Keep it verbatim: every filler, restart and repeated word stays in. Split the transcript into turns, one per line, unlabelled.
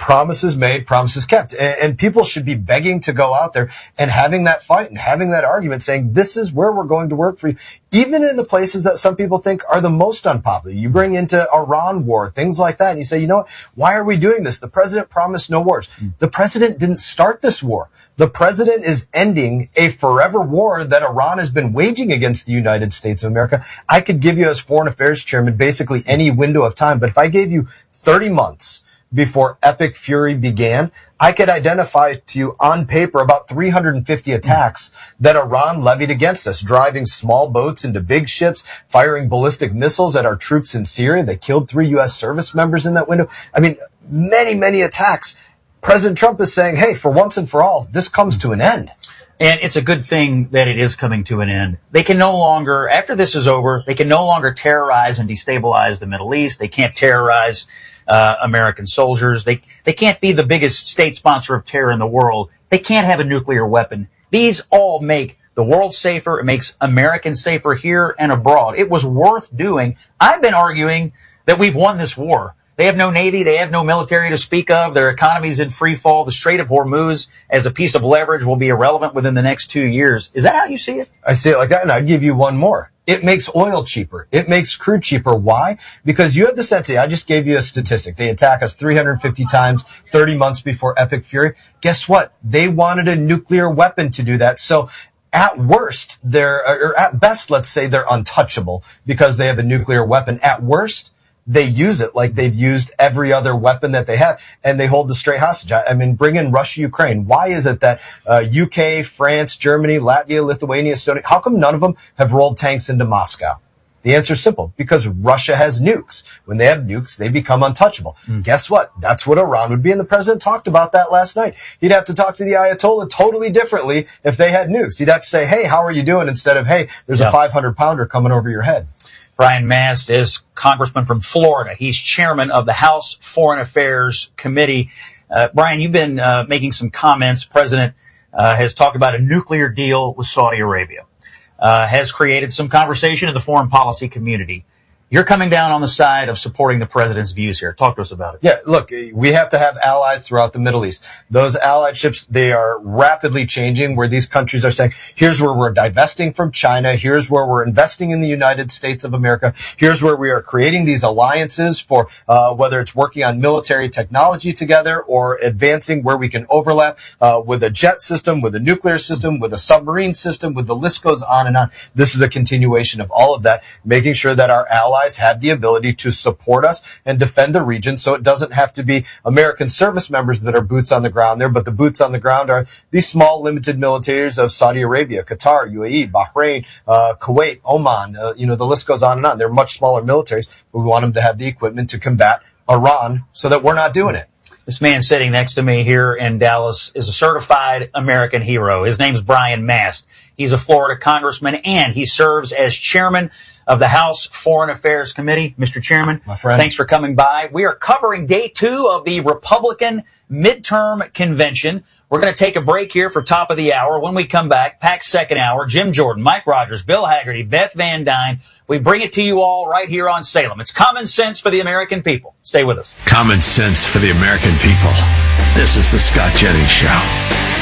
promises made, promises kept. And, and people should be begging to go out there and having that fight and having that argument saying, this is where we're going to work for you. Even in the places that some people think are the most unpopular. You bring into Iran war, things like that, and you say, you know what? Why are we doing this? The president promised no wars. Mm. The president didn't start this war. The president is ending a forever war that Iran has been waging against the United States of America. I could give you, as Foreign Affairs Chairman, basically any window of time, but if I gave you thirty months before Epic Fury began, I could identify to you on paper about three hundred fifty attacks that Iran levied against us, driving small boats into big ships, firing ballistic missiles at our troops in Syria. They killed three U S service members in that window. I mean, many, many attacks. President Trump is saying, hey, for once and for all, this comes to an end.
And it's a good thing that it is coming to an end. They can no longer, after this is over, they can no longer terrorize and destabilize the Middle East. They can't terrorize uh, American soldiers. They they can't be the biggest state sponsor of terror in the world. They can't have a nuclear weapon. These all make the world safer. It makes Americans safer here and abroad. It was worth doing. I've been arguing that we've won this war. They have no navy. They have no military to speak of. Their economy's in free fall. The Strait of Hormuz as a piece of leverage will be irrelevant within the next two years. Is that how you see it?
I see it like that, and I'd give you one more. It makes oil cheaper. It makes crude cheaper. Why? Because you have the sense, I just gave you a statistic. They attack us three hundred fifty times, thirty months before Epic Fury. Guess what? They wanted a nuclear weapon to do that. So at worst, they're, or at best, let's say they're untouchable because they have a nuclear weapon. At worst, they use it like they've used every other weapon that they have, and they hold the stray hostage. I mean, bring in Russia, Ukraine. Why is it that uh, U K, France, Germany, Latvia, Lithuania, Estonia, how come none of them have rolled tanks into Moscow? The answer is simple, because Russia has nukes. When they have nukes, they become untouchable. Mm. Guess what? That's what Iran would be, and the president talked about that last night. He'd have to talk to the Ayatollah totally differently if they had nukes. He'd have to say, hey, how are you doing? Instead of, hey, there's yeah. a five hundred pounder coming over your head.
Brian Mast is congressman from Florida. He's chairman of the House Foreign Affairs Committee. Uh, Brian, you've been uh, making some comments. The president uh, has talked about a nuclear deal with Saudi Arabia, uh, has created some conversation in the foreign policy community. You're coming down on the side of supporting the president's views here. Talk to us about it.
Yeah, look, we have to have allies throughout the Middle East. Those alliedships, they are rapidly changing, where these countries are saying, here's where we're divesting from China. Here's where we're investing in the United States of America. Here's where we are creating these alliances for uh, whether it's working on military technology together or advancing where we can overlap uh, with a jet system, with a nuclear system, with a submarine system, with the list goes on and on. This is a continuation of all of that, making sure that our allies have the ability to support us and defend the region, so it doesn't have to be American service members that are boots on the ground there, but the boots on the ground are these small, limited militaries of Saudi Arabia, Qatar, U A E, Bahrain, uh, Kuwait, Oman. Uh, you know, the list goes on and on. They're much smaller militaries, but we want them to have the equipment to combat Iran so that we're not doing it.
This man sitting next to me here in Dallas is a certified American hero. His name's Brian Mast. He's a Florida congressman, and he serves as chairman of the House Foreign Affairs Committee. Mister Chairman,
my friend,
thanks for coming by. We are covering day two of the Republican midterm convention. We're going to take a break here for top of the hour. When we come back, packed second hour, Jim Jordan, Mike Rogers, Bill Haggerty, Beth Van Dyne. We bring it to you all right here on Salem. It's common sense for the American people. Stay with us.
Common sense for the American people. This is the Scott Jennings Show.